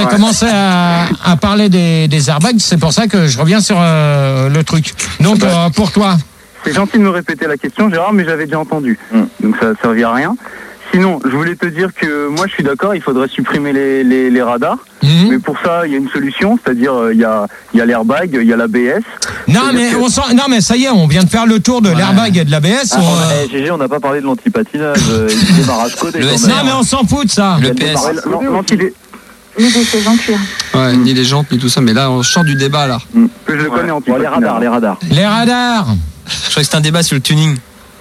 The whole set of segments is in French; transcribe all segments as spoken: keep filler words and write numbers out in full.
ouais. commencé à, à parler des, des airbags, c'est pour ça que je reviens sur euh, le truc. Donc, ouais. euh, pour toi. C'est gentil de me répéter la question, Gérard, mais j'avais déjà entendu. Mm. Donc ça ne servit à rien. Sinon, je voulais te dire que moi, je suis d'accord, il faudrait supprimer les, les, les radars. Mmh. Mais pour ça, il y a une solution, c'est-à-dire il y a, y a l'airbag, il y a l'A B S. Non mais, que... on sent... non, mais ça y est, on vient de faire le tour de ouais. l'airbag et de l'A B S. Ah, on... hey, G G, on n'a pas parlé de l'antipatinage. Il démarrage codé. Non, mais on s'en fout de ça. Le P S. Ni des sièges en cuir. Ouais, mmh. ni les jantes, ni tout ça. Mais là, on sort du débat, là. Mmh. Que je le connais en bon, les radars, les radars. Les radars. Je crois que c'est un débat sur le tuning.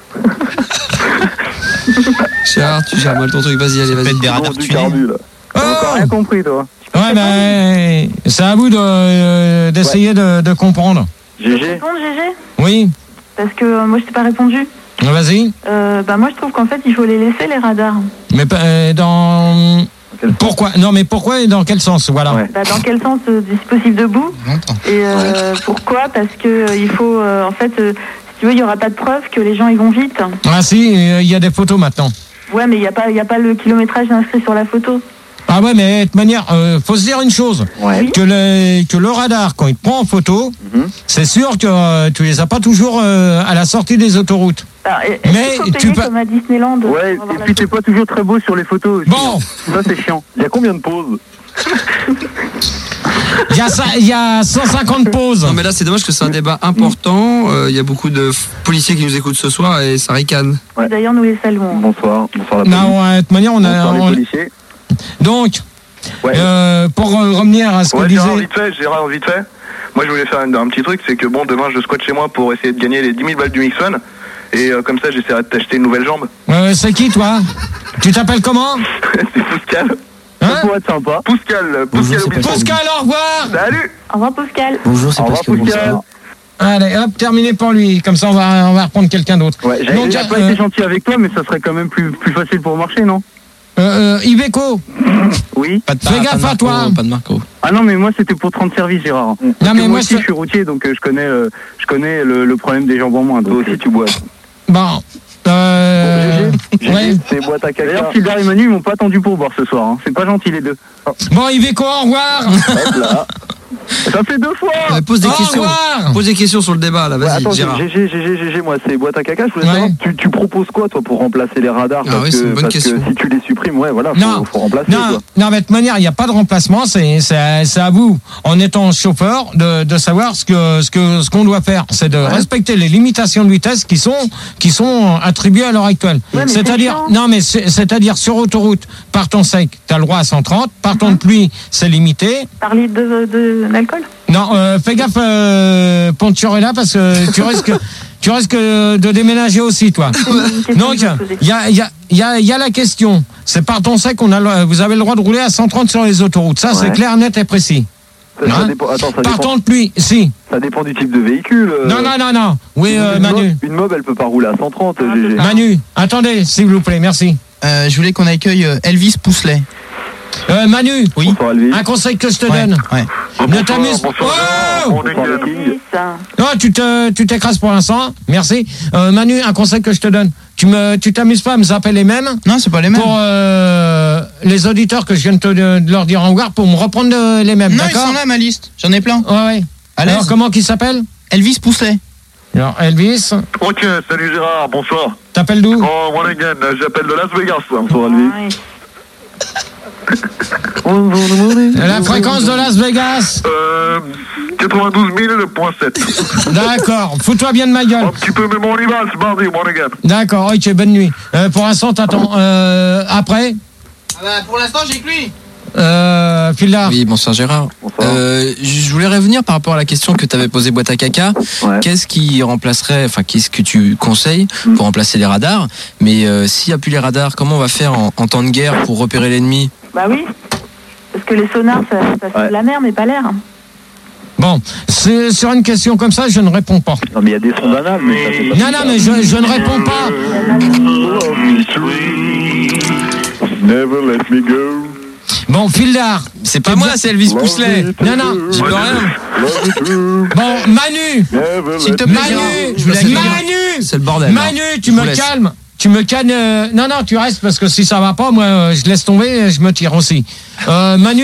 Gérard, tu gères mal ton truc, vas-y, allez, vas-y. Des radars tuning. T'as oh encore rien compris, toi. Ouais, ben, bah, c'est à vous de, euh, d'essayer ouais. de, de comprendre. G G. Je peux répondre, G G ? Oui. Parce que euh, moi, je t'ai pas répondu. Vas-y. Euh, bah, moi, je trouve qu'en fait, il faut les laisser, les radars. Mais euh, dans... Pourquoi ? Non, mais pourquoi et dans quel sens ? Voilà. Ouais. Bah, dans quel sens euh, si possible debout. Et euh, ouais. pourquoi ? Parce que euh, il faut, euh, en fait, euh, si tu veux, il y aura pas de preuve que les gens ils vont vite. Ah si, il euh, y a des photos maintenant. Ouais, mais il y a pas, il y a pas le kilométrage inscrit sur la photo. Ah ouais, mais de toute manière, euh, faut se dire une chose, ouais. que, le, que le radar, quand il te prend en photo, mm-hmm. c'est sûr que euh, tu les as pas toujours euh, à la sortie des autoroutes. Alors, mais tu peux comme à Disneyland. Ouais, et puis t'es pas toujours très beau sur les photos aussi. Bon, ça c'est chiant. Il y a combien de pauses? Il y a ça, il y a cent cinquante pauses. Non mais là c'est dommage que c'est un débat important. Il euh, y a beaucoup de policiers qui nous écoutent ce soir et ça ricane. Ouais. D'ailleurs nous les saluons. Bonsoir, bonsoir la police. Non, ouais, de toute manière on a. Bonsoir on... les policiers. Donc, ouais. euh, pour revenir à ce ouais, que disait. Gérard, vite fait, Gérard, vite fait. Moi je voulais faire un, un petit truc, c'est que bon demain je squatte chez moi pour essayer de gagner les dix mille balles du Mixon. Et euh, comme ça j'essaierai de t'acheter une nouvelle jambe. Euh, c'est qui toi? Tu t'appelles comment? C'est Pascal. Hein? Ça pourrait être sympa. Pascal, Pascal, Pascal, au revoir. Salut. Au revoir Pascal. Bonjour, c'est Pascal. Pascal. Allez, hop, terminé pour lui. Comme ça, on va, on va reprendre quelqu'un d'autre. Ouais, j'ai Donc, pas euh, été gentil avec toi, mais ça serait quand même plus, plus facile pour marcher, non? Euh, euh, Iveco. Oui. Pas de Fais gaffe à toi. Pas de Marco. Ah non, mais moi c'était pour te rendre service, Gérard. Parce non, mais moi, moi aussi, je suis routier, donc euh, je connais, euh, je connais le, le problème des jambes en moins. Toi aussi, tu bois. Bon. Euh... Bon, G G, ouais. C'est boîte à caca. D'ailleurs, Sylvain et Manu, ils m'ont pas attendu pour boire ce soir. Hein. C'est pas gentil les deux. Bon, Iveco, au revoir. Hop là. Ça fait deux fois. Ouais, pose des au questions. Revoir. Pose des questions sur le débat là. Vas-y, ouais, attends, Gérard. G G, G G, G G, moi c'est boîte à caca. Je voulais ouais. savoir, tu, tu proposes quoi toi pour remplacer les radars? Ah parce oui, que, c'est une bonne parce question. que si tu les supprimes, ouais, voilà, faut, non. faut remplacer. Non, quoi. non, mais de toute manière, il n'y a pas de remplacement. C'est, c'est, c'est à vous, en étant chauffeur, de, de savoir ce que, ce que, ce qu'on doit faire. C'est de ouais. respecter les limitations de vitesse qui sont, qui sont attribuées à l'heure actuelle. Ouais, c'est-à-dire, c'est non, mais c'est, c'est-à-dire sur autoroute, par temps sec, t'as le droit à cent trente. Par temps mm-hmm. de pluie, c'est limité. Par litre de, de, d'alcool? Non, euh, fais gaffe, euh, Ponturella, parce que tu risques, tu risques de déménager aussi, toi. Donc, il y a, il y a, il y a, il y a la question. C'est par temps sec, on a, vous avez le droit de rouler à cent trente sur les autoroutes. Ça, ouais. c'est clair, net et précis. Ça, hein ça dépend, attends, ça par dépend, temps de pluie, si. Ça dépend du type de véhicule. Euh... Non, non, non, non. Oui, euh, une Manu. Mob, une mob, elle peut pas rouler à cent trente, ah, G G. Manu, attendez, s'il vous plaît, merci. Euh, je voulais qu'on accueille Elvis Pousselet. Euh, Manu, oui. Un conseil que je te ouais, donne. Ouais. Ne t'amuse pas. Oh non, tu te, tu t'écrases pour l'instant. Merci. Euh, Manu, un conseil que je te donne. Tu me, tu t'amuses pas à me zapper les mêmes. Non, c'est pas les mêmes. Pour euh, les auditeurs que je viens de, te, de leur dire au revoir, pour me reprendre de, les mêmes. Non, d'accord? ils sont là, ma liste. J'en ai plein. Ouais, ouais. Alors, comment qu'il s'appelle? Elvis Pousselet. Alors, Elvis. Ok, salut Gérard, bonsoir. T'appelles d'où? Oh, one again, j'appelle de Las Vegas. Bonsoir, Elvis. La fréquence de Las Vegas? Euh, quatre-vingt-douze mille virgule sept. D'accord, fous-toi bien de ma gueule. Un petit peu, mais on y va, c'est mardi, one again. D'accord, ok, bonne nuit. Euh, pour l'instant, t'attends. Euh, après? Ah bah, pour l'instant, j'ai que lui. Euh, Philard. Oui, bonsoir Gérard. Bonsoir. Euh, je voulais revenir par rapport à la question que tu avais posée boîte à caca. Ouais. Qu'est-ce qui remplacerait, enfin, qu'est-ce que tu conseilles mm. pour remplacer les radars? Mais euh, s'il n'y a plus les radars, comment on va faire en, en temps de guerre pour repérer l'ennemi? Bah oui, parce que les sonars, ça, ça fait ouais. de la mer, mais pas l'air. Bon, c'est, sur une question comme ça, je ne réponds pas. Non, mais il y a des sons d'anal, mais ça fait pas. Non, non, mais je, je ne réponds pas. Never let me go. Bon, Philard. C'est pas moi, c'est Elvis Pousselet. Non, non, j'y peux rien. Bon, Manu. S'il te plaît, Manu. Je voulais Manu. C'est le bordel. Manu, tu me laisse. calmes. Tu me calmes. Euh, non, non, tu restes parce que si ça va pas, moi, je laisse tomber, je me tire aussi. Euh, Manu.